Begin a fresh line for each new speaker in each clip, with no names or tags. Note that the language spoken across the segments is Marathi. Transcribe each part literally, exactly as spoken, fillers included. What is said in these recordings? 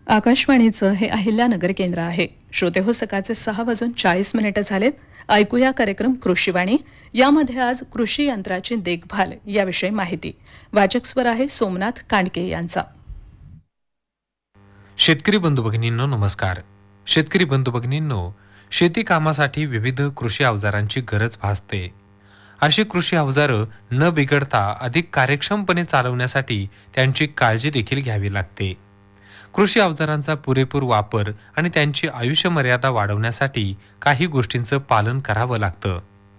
आकाशवाणीचं हे अहिल्यानगर केंद्र आहे. श्रोते हो, सकाळचे सहा वाजून चाळीस मिनिटं झालेत. ऐकूया कार्यक्रम कृषीवाणी. यामध्ये आज कृषी यंत्राची देखभाल याविषयी माहिती. वाचक स्वर आहे सोमनाथ कांडके यांचा.
शेतकरी बंधू भगिनींनो नमस्कार. शेतकरी बंधू भगिनींनो, शेती कामासाठी विविध कृषी अवजारांची गरज भासते. अशी कृषी अवजारं न बिघडता अधिक कार्यक्षमपणे चालवण्यासाठी त्यांची काळजी देखील घ्यावी लागते. कृषी अवजारांचा पुरेपूर वापर आणि त्यांची आयुष्य मर्यादा वाढवण्यासाठी काही गोष्टींचं पालन करावं लागतं.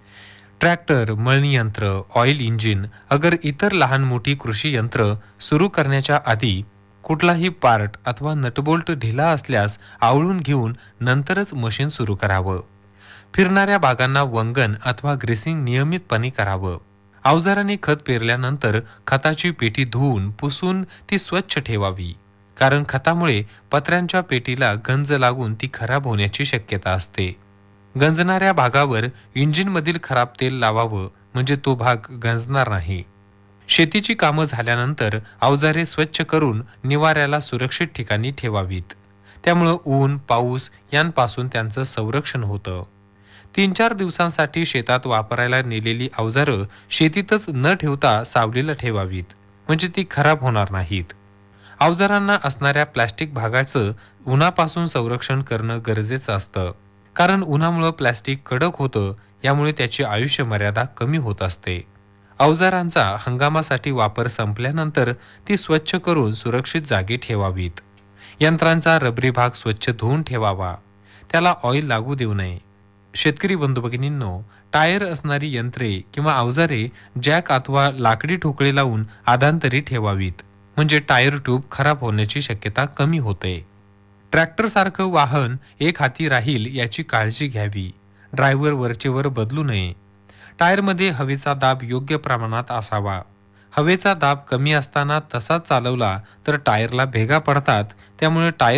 ट्रॅक्टर, मळणी यंत्र, ऑइल इंजिन अगर इतर लहान मोठी कृषी यंत्र सुरू करण्याच्या आधी कुठलाही पार्ट अथवा नटबोल्ट ढिला असल्यास आवळून घेऊन नंतरच मशीन सुरू करावं. फिरणाऱ्या भागांना वंगण अथवा ग्रेसिंग नियमितपणे करावं. अवजारांनी खत पेरल्यानंतर खताची पेटी धुवून पुसून ती स्वच्छ ठेवावी, कारण खतामुळे पत्र्यांच्या पेटीला गंज लागून ती खराब होण्याची शक्यता असते. गंजणाऱ्या भागावर इंजिनमधील खराब तेल लावावं, म्हणजे तो भाग गंजणार नाही. शेतीची कामं झाल्यानंतर अवजारे स्वच्छ करून निवाऱ्याला सुरक्षित ठिकाणी ठेवावीत. त्यामुळं ऊन, पाऊस यांपासून त्यांचं संरक्षण होतं. तीन चार दिवसांसाठी शेतात वापरायला नेलेली अवजारं शेतीतच न ठेवता सावलीला ठेवावीत, म्हणजे ती खराब होणार नाहीत. अवजारांना असणाऱ्या प्लॅस्टिक भागाचं उन्हापासून संरक्षण करणं गरजेचं असतं, कारण उन्हामुळं प्लॅस्टिक कडक होतं, यामुळे त्याची आयुष्य मर्यादा कमी होत असते. अवजारांचा हंगामासाठी वापर संपल्यानंतर ती स्वच्छ करून सुरक्षित जागी ठेवावीत. यंत्रांचा रबरी भाग स्वच्छ धुवून ठेवावा, त्याला ऑइल लागू देऊ नये. शेतकरी बंधू भगिनींनो, टायर असणारी यंत्रे किंवा अवजारे जॅक अथवा लाकडी ठोकळे लावून आधांतरी ठेवावीत, म्हणजे टायर ट्यूब खराब होण्याची शक्यता कमी होते. ट्रॅक्टर सारखं वाहन एक हाती राहील याची काळजी घ्यावी. ड्रायव्हर वरचेवर बदलू नये. टायरमध्ये हवेचा दाब योग्य प्रमाणात असावा. हवेचा दाब कमी असताना तसाच चालवला तर टायरला भेगा पडतात, त्यामुळे टायर